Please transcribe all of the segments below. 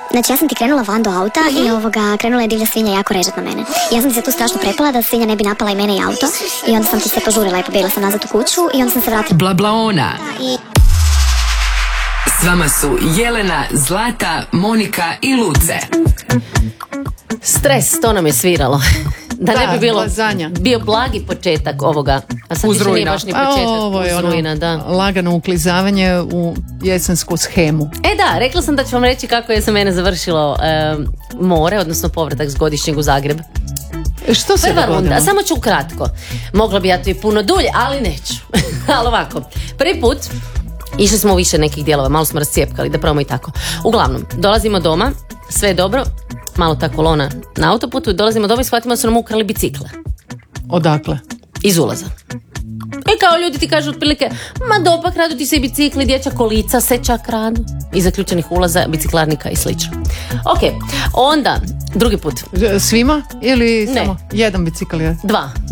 Znači ja sam ti krenula van do auta i krenula je divlja svinja jako režat na mene. Ja sam ti se tu strašno prepala da svinja ne bi napala i mene i auto i onda sam ti se požurila i pobjegla sam nazad u kuću i onda sam se vratila. Blablaona. S vama su Jelena, Zlata, Monika i Luce. Stres, to nam je sviralo. Da ne bi bio blagi početak ovoga. A sad više nije baš ni početak. Ovo je uzrujna, da. Lagano uklizavanje u jesensku shemu. Da, rekla sam da ću vam reći kako je za mene završilo more, odnosno povratak s godišnjeg u Zagreb. Što se dogodilo? Samo ću ukratko. Mogla bi ja to i puno dulje, ali neću. Ali ovako, prvi put išli smo u više nekih dijelova, malo smo rascijepkali, da probamo i tako. Uglavnom, dolazimo doma, sve je dobro, malo ta kolona na autoputu, dolazimo doma i shvatimo da su nam ukrali bicikle. Odakle? Iz ulaza. I kao ljudi ti kažu otprilike, ma dopak radu ti se i bicikli, dječja kolica se čak radu. Iz zaključenih ulaza, biciklarnika i slično. Ok, onda, drugi put. Svima ili ne. Samo jedan bicikl je?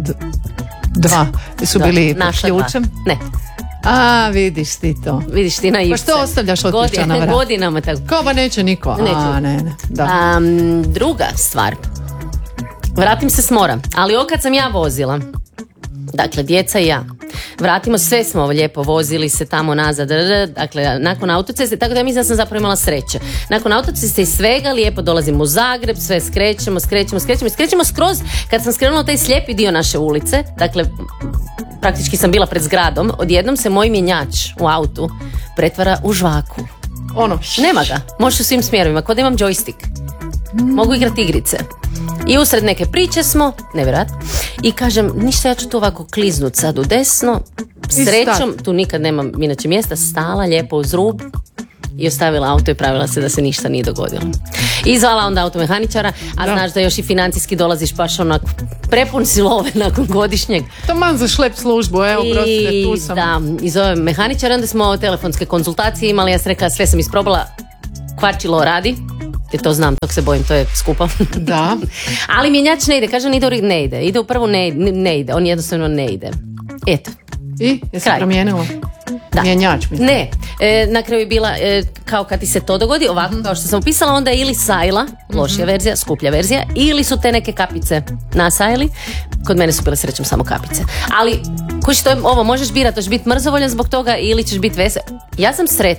Dva. Su bili pod ključem? Ne. A, vidiš ti to. Vidiš ti na ipse. Pa što ostavljaš otključana vrata? Godinama tako. Kao ba neće niko. Ne. Da. Druga stvar. Vratim se s mora. Ali kad sam ja vozila, dakle, djeca i ja, vratimo, sve smo lijepo vozili se tamo nazad, dakle, nakon autoceste, tako da ja mislim da sam zapravo imala sreće. Nakon autoceste i svega, lijepo dolazimo u Zagreb, sve skrećemo skroz, kad sam skrenula taj slijepi dio naše ulice, dakle, praktički sam bila pred zgradom, odjednom se moj mjenjač u autu pretvara u žvaku. Nema ga, možeš u svim smjerovima, kao da imam joystick. Mogu igrati igrice. I usred neke priče smo, nevjerojatno, i kažem, ništa, ja ću tu ovako kliznut sad u desno, srećom, tu nikad nemam inače mjesta, stala lijepo uz rub i ostavila auto i pravila se da se ništa nije dogodilo. I zvala onda automehaničara, znaš da još i financijski dolaziš baš onako prepun si love nakon godišnjeg. Taman za šlep službu, evo, prostite, tu sam. Da, i zovem mehaničara, onda smo telefonske konzultacije imali, ja sam rekla, sve sam isprobala, kvačilo radi, jer to znam, tog se bojim, to je skupo. Da. Ali mjenjač ne ide, kažem ide u prvu ne ide, on jednostavno ne ide. Eto. I? Jesi promijenila? Da. Mjenjač mi. Ne, na kraju je bila, kao kad ti se to dogodi, ovako kao što sam opisala, onda je ili sajla, lošija verzija, skuplja verzija, ili su te neke kapice nasajali. Kod mene su bile srećom samo kapice. Ali, kući, to je ovo, možeš birati, hoćeš biti mrzovoljan zbog toga ili ćeš biti vesel. Ja sam sretna